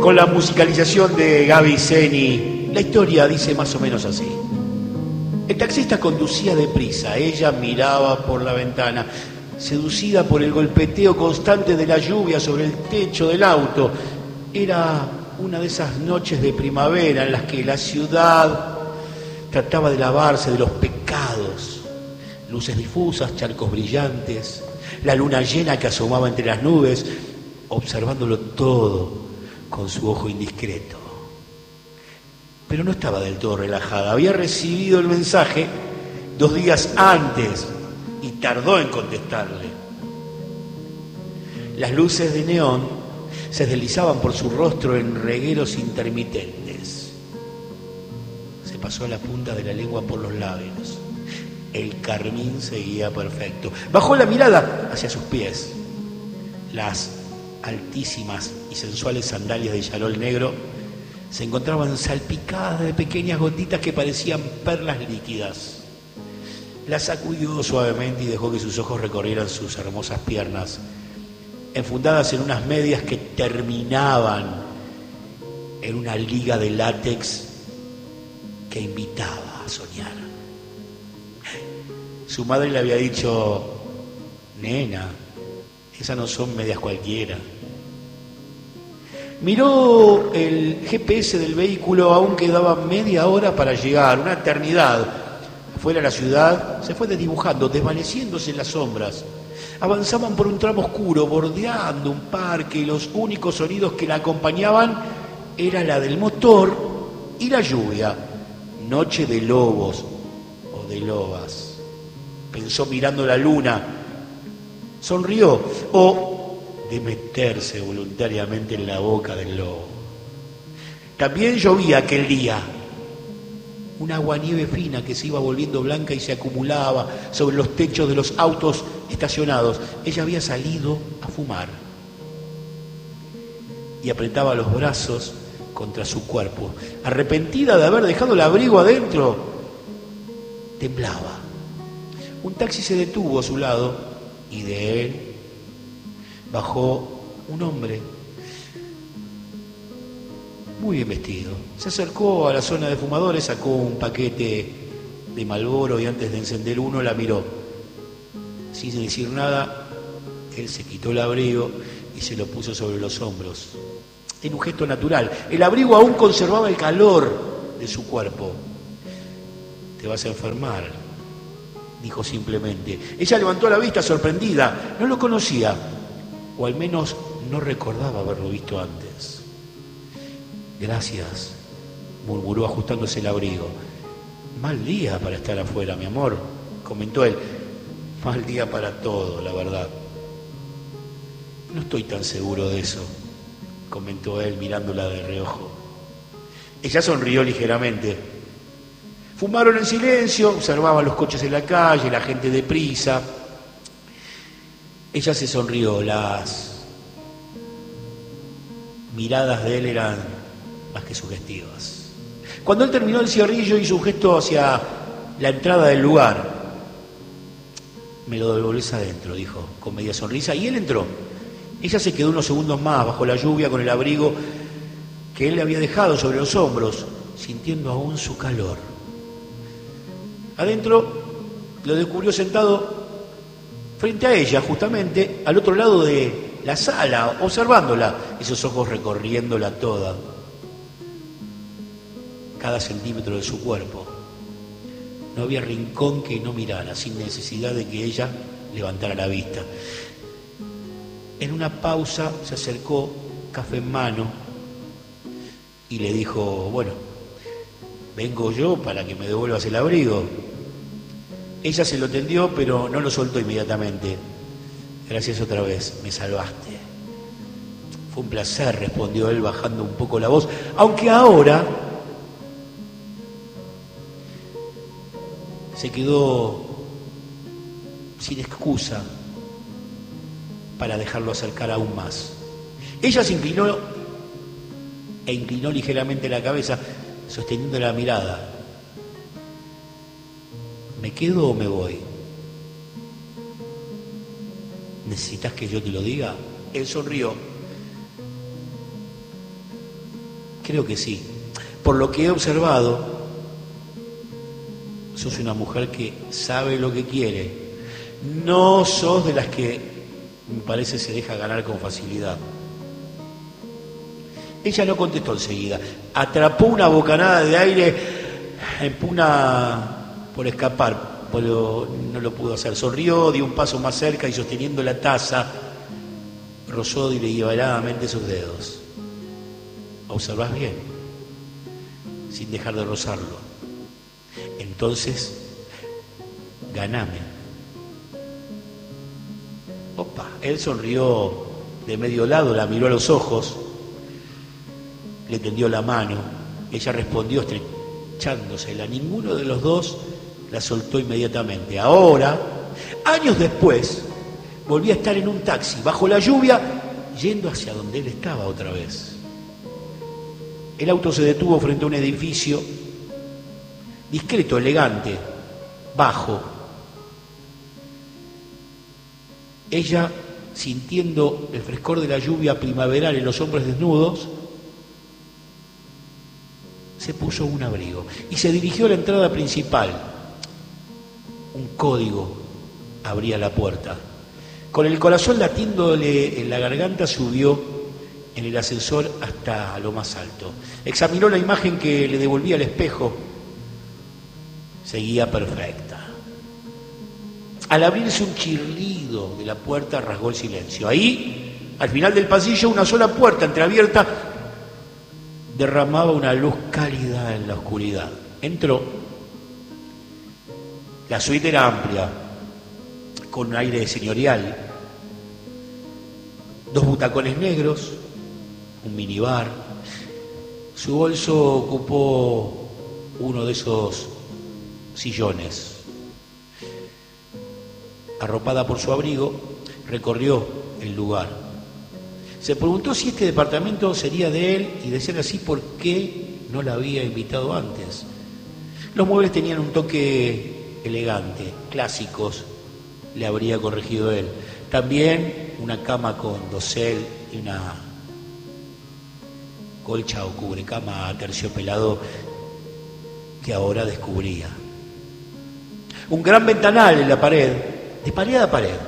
con la musicalización de Gaby Zeni. La historia dice más o menos así. El taxista conducía deprisa, ella miraba por la ventana, seducida por el golpeteo constante de la lluvia sobre el techo del auto. Era una de esas noches de primavera en las que la ciudad trataba de lavarse de los pecados. Luces difusas, charcos brillantes, la luna llena que asomaba entre las nubes, observándolo todo con su ojo indiscreto. Pero no estaba del todo relajada. Había recibido el mensaje 2 días antes y tardó en contestarle. Las luces de neón se deslizaban por su rostro en regueros intermitentes. Se pasó la punta de la lengua por los labios. El carmín seguía perfecto. Bajó la mirada hacia sus pies. Las altísimas y sensuales sandalias de charol negro se encontraban salpicadas de pequeñas gotitas que parecían perlas líquidas. La sacudió suavemente y dejó que sus ojos recorrieran sus hermosas piernas, enfundadas en unas medias que terminaban en una liga de látex que invitaba a soñar. Su madre le había dicho: nena, esas no son medias cualquiera. Miró el GPS del vehículo, aún quedaba media hora para llegar, una eternidad. Afuera la ciudad se fue desdibujando, desvaneciéndose en las sombras. Avanzaban por un tramo oscuro, bordeando un parque, y los únicos sonidos que la acompañaban era la del motor y la lluvia. Noche de lobos o de lobas. Pensó mirando la luna. Sonrió. O de meterse voluntariamente en la boca del lobo. También llovía aquel día. Un aguanieve fina que se iba volviendo blanca y se acumulaba sobre los techos de los autos estacionados. Ella había salido a fumar y apretaba los brazos contra su cuerpo. Arrepentida de haber dejado el abrigo adentro, temblaba. Un taxi se detuvo a su lado y de él bajó un hombre muy bien vestido. Se acercó a la zona de fumadores, sacó un paquete de Marlboro y antes de encender uno la miró. Sin decir nada, él se quitó el abrigo y se lo puso sobre los hombros. En un gesto natural. El abrigo aún conservaba el calor de su cuerpo. Te vas a enfermar, dijo simplemente. Ella levantó la vista sorprendida. No lo conocía, o al menos no recordaba haberlo visto antes. Gracias, murmuró ajustándose el abrigo. Mal día para estar afuera, mi amor, comentó él. Mal día para todo, la verdad. No estoy tan seguro de eso, comentó él mirándola de reojo. Ella sonrió ligeramente. Fumaron en silencio, observaban los coches en la calle, la gente deprisa. Ella se sonrió, las miradas de él eran más que sugestivas. Cuando él terminó el cigarrillo, hizo un gesto hacia la entrada del lugar. Me lo devolvés adentro, dijo, con media sonrisa, y él entró. Ella se quedó unos segundos más bajo la lluvia con el abrigo que él le había dejado sobre los hombros, sintiendo aún su calor. Adentro lo descubrió sentado frente a ella, justamente al otro lado de la sala, observándola, esos ojos recorriéndola toda, cada centímetro de su cuerpo. No había rincón que no mirara, sin necesidad de que ella levantara la vista. En una pausa se acercó, café en mano, y le dijo: bueno, vengo yo para que me devuelvas el abrigo. Ella se lo tendió, pero no lo soltó inmediatamente. Gracias otra vez, me salvaste. Fue un placer, respondió él bajando un poco la voz, aunque ahora se quedó sin excusa para dejarlo acercar aún más. Ella se inclinó e inclinó ligeramente la cabeza, sosteniendo la mirada. ¿Me quedo o me voy? ¿Necesitas que yo te lo diga? Él sonrió. Creo que sí. Por lo que he observado, sos una mujer que sabe lo que quiere. No sos de las que, me parece, se deja ganar con facilidad. Ella no contestó enseguida. Atrapó una bocanada de aire en pugna por escapar, pero no lo pudo hacer. Sonrió, dio un paso más cerca y sosteniendo la taza, rozó deliberadamente sus dedos. ¿Observás bien? Sin dejar de rozarlo. Entonces, ganame. Opa, él sonrió de medio lado, la miró a los ojos, le tendió la mano. Ella respondió estrechándosela. Ninguno de los dos la soltó inmediatamente. Ahora, años después, volví a estar en un taxi, bajo la lluvia, yendo hacia donde él estaba otra vez. El auto se detuvo frente a un edificio discreto, elegante, bajo. Ella, sintiendo el frescor de la lluvia primaveral en los hombres desnudos, se puso un abrigo y se dirigió a la entrada principal. Un código abría la puerta. Con el corazón latiéndole en la garganta, subió en el ascensor hasta lo más alto. Examinó la imagen que le devolvía el espejo. Seguía perfecta. Al abrirse un chirrido de la puerta, rasgó el silencio. Ahí, al final del pasillo, una sola puerta entreabierta derramaba una luz cálida en la oscuridad. Entró. La suite era amplia, con un aire señorial. 2 butacones negros, un minibar. Su bolso ocupó uno de esos sillones. Arropada por su abrigo, recorrió el lugar. Se preguntó si este departamento sería de él y, de ser así, ¿por qué no la había invitado antes? Los muebles tenían un toque elegante, clásicos, le habría corregido él. También una cama con dosel y una colcha o cubrecama aterciopelado que ahora descubría. Un gran ventanal en la pared, de pared a pared,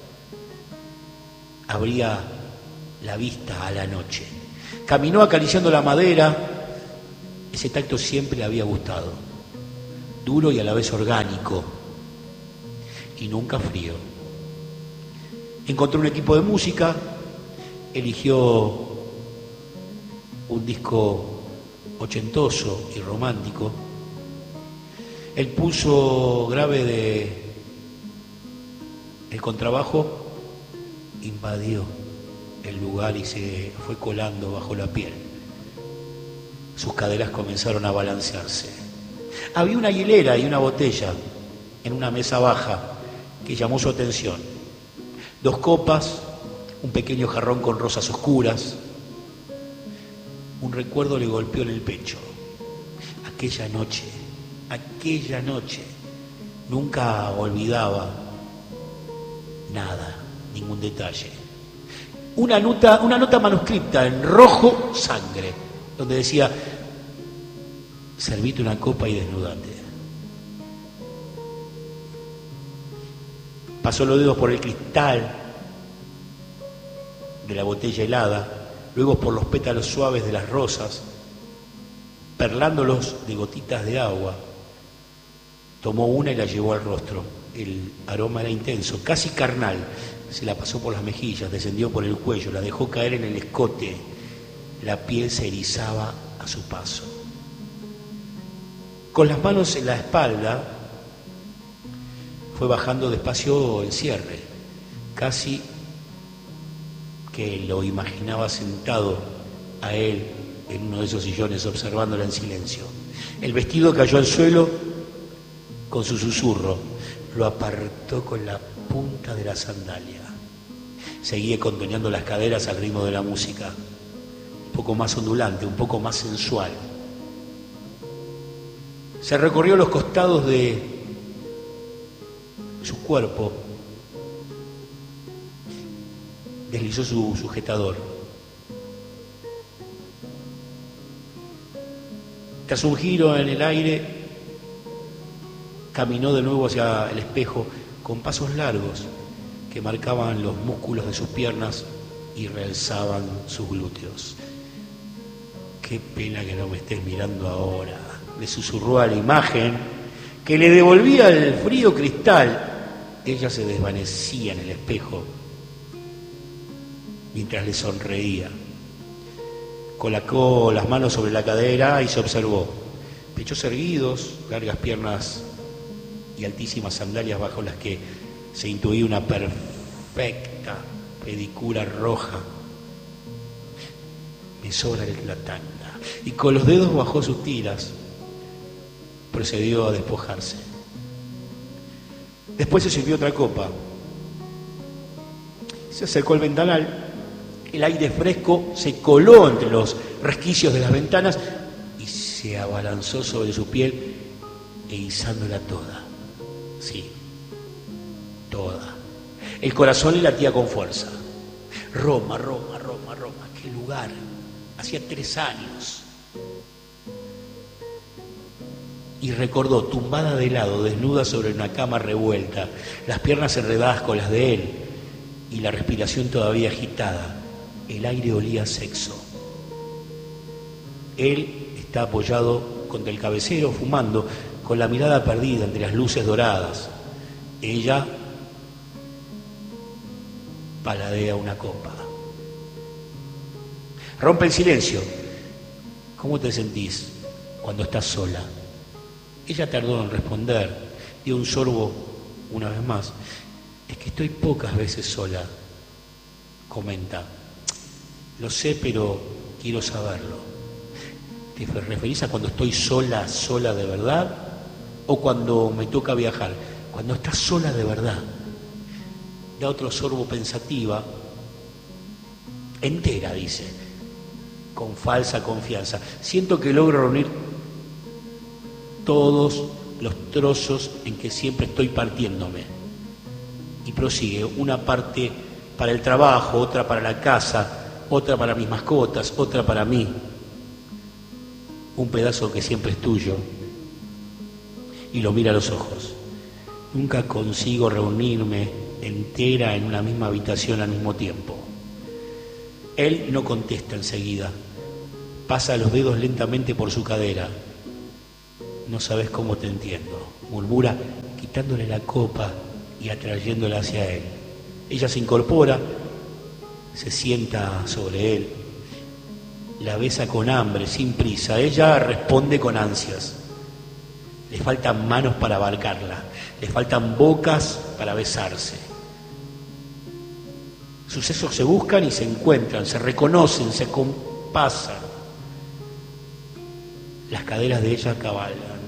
abría la vista a la noche. Caminó acariciando la madera. Ese tacto siempre le había gustado, duro y a la vez orgánico, y nunca frío. Encontró un equipo de música, eligió un disco ochentoso y romántico. El pulso grave de el contrabajo invadió el lugar y se fue colando bajo la piel. Sus caderas comenzaron a balancearse. Había una hilera y una botella en una mesa baja que llamó su atención. 2 copas, un pequeño jarrón con rosas oscuras. Un recuerdo le golpeó en el pecho. Aquella noche, nunca olvidaba nada, ningún detalle. Una nota manuscrita en rojo sangre, donde decía: servite una copa y desnudate. Pasó los dedos por el cristal de la botella helada, luego por los pétalos suaves de las rosas, perlándolos de gotitas de agua. Tomó una y la llevó al rostro. El aroma era intenso, casi carnal. Se la pasó por las mejillas, descendió por el cuello, la dejó caer en el escote. La piel se erizaba a su paso. Con las manos en la espalda, fue bajando despacio el cierre, casi que lo imaginaba sentado a él en uno de esos sillones, observándola en silencio. El vestido cayó al suelo con su susurro. Lo apartó con la punta de la sandalia. Seguía contoneando las caderas al ritmo de la música, un poco más ondulante, un poco más sensual. Se recorrió los costados de su cuerpo, deslizó su sujetador. Tras un giro en el aire, caminó de nuevo hacia el espejo con pasos largos que marcaban los músculos de sus piernas y realzaban sus glúteos. Qué pena que no me estés mirando ahora, le susurró a la imagen que le devolvía el frío cristal. Ella se desvanecía en el espejo mientras le sonreía. Colocó las manos sobre la cadera y se observó. Pechos erguidos, largas piernas y altísimas sandalias bajo las que se intuía una perfecta pedicura roja. Me sobra la tanga. Y con los dedos bajó sus tiras. Procedió a despojarse. Después se sirvió otra copa. Se acercó al ventanal. El aire fresco se coló entre los resquicios de las ventanas y se abalanzó sobre su piel, erizándola toda. Sí, toda. El corazón le latía con fuerza. Roma, Roma, Roma, Roma, qué lugar. Hacía 3 años. Y recordó, tumbada de lado, desnuda sobre una cama revuelta, las piernas enredadas con las de él y la respiración todavía agitada. El aire olía a sexo. Él está apoyado contra el cabecero, fumando, con la mirada perdida entre las luces doradas. Ella paladea una copa. Rompe el silencio. ¿Cómo te sentís cuando estás sola? Ella tardó en responder. Dio un sorbo una vez más. Es que estoy pocas veces sola, comenta. Lo sé, pero quiero saberlo. ¿Te referís a cuando estoy sola, sola de verdad? ¿O cuando me toca viajar? Cuando estás sola de verdad. Da otro sorbo pensativa. Entera, dice, con falsa confianza. Siento que logro reunir todos los trozos en que siempre estoy partiéndome. Y prosigue, una parte para el trabajo, otra para la casa, otra para mis mascotas, otra para mí. Un pedazo que siempre es tuyo. Y lo mira a los ojos. Nunca consigo reunirme entera en una misma habitación al mismo tiempo. Él no contesta enseguida. Pasa los dedos lentamente por su cadera. No sabes cómo te entiendo, murmura, quitándole la copa y atrayéndola hacia él. Ella se incorpora, se sienta sobre él, la besa con hambre, sin prisa. Ella responde con ansias. Le faltan manos para abarcarla, le faltan bocas para besarse. Sus sesos se buscan y se encuentran, se reconocen, se compasan. Las caderas de ella cabalgan.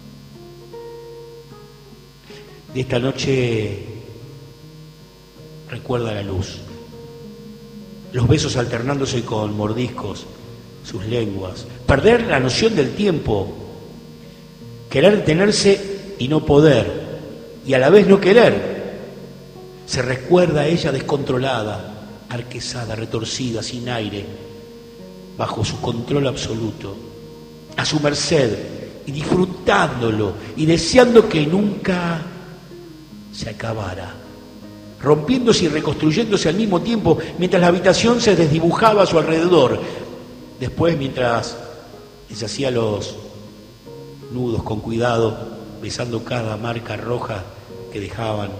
De esta noche recuerda la luz. Los besos alternándose con mordiscos, sus lenguas. Perder la noción del tiempo. Querer detenerse y no poder. Y a la vez no querer. Se recuerda a ella descontrolada, arquesada, retorcida, sin aire, bajo su control absoluto, a su merced, y disfrutándolo, y deseando que nunca se acabara, rompiéndose y reconstruyéndose al mismo tiempo, mientras la habitación se desdibujaba a su alrededor. Después, mientras deshacía los nudos con cuidado, besando cada marca roja que dejaban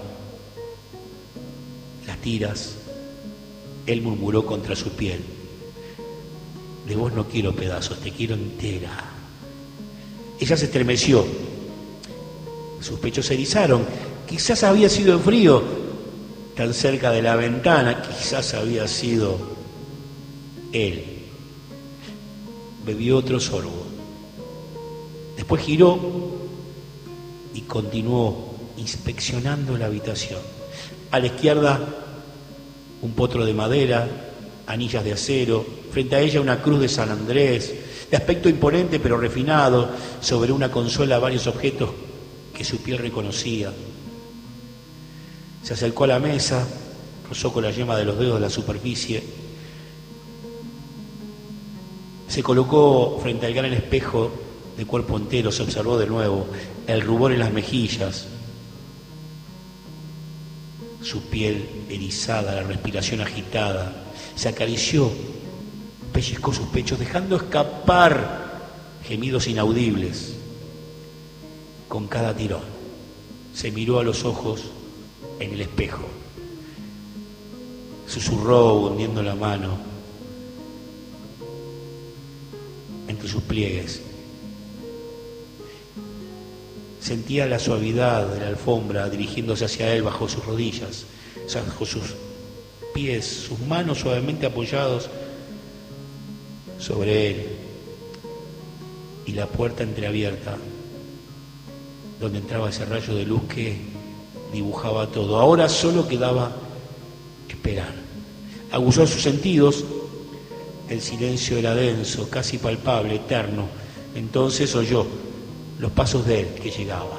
las tiras, él murmuró contra su piel: de vos no quiero pedazos, te quiero entera. Ella se estremeció, sus pechos se erizaron. Quizás había sido el frío, tan cerca de la ventana, quizás había sido él. Bebió otro sorbo. Después giró y continuó inspeccionando la habitación. A la izquierda, un potro de madera, anillas de acero, frente a ella una cruz de San Andrés, de aspecto imponente pero refinado, sobre una consola varios objetos que su piel reconocía. Se acercó a la mesa, rozó con la yema de los dedos la superficie, se colocó frente al gran espejo de cuerpo entero, se observó de nuevo el rubor en las mejillas, su piel erizada, la respiración agitada. Se acarició, pellizcó sus pechos, dejando escapar gemidos inaudibles. Con cada tirón, se miró a los ojos en el espejo. Susurró, hundiendo la mano entre sus pliegues. Sentía la suavidad de la alfombra dirigiéndose hacia él bajo sus rodillas, bajo sus pies, sus manos suavemente apoyados sobre él, y la puerta entreabierta donde entraba ese rayo de luz que dibujaba todo. Ahora solo quedaba esperar. Aguzó sus sentidos. El silencio era denso, casi palpable, eterno. Entonces oyó los pasos de él que llegaba.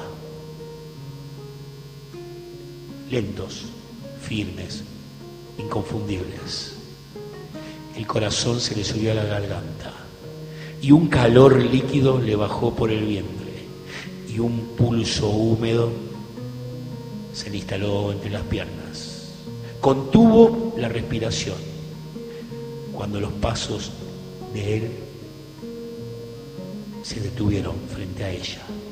Lentos, firmes, inconfundibles. El corazón se le subió a la garganta y un calor líquido le bajó por el vientre y un pulso húmedo se le instaló entre las piernas. Contuvo la respiración cuando los pasos de él se detuvieron frente a ella.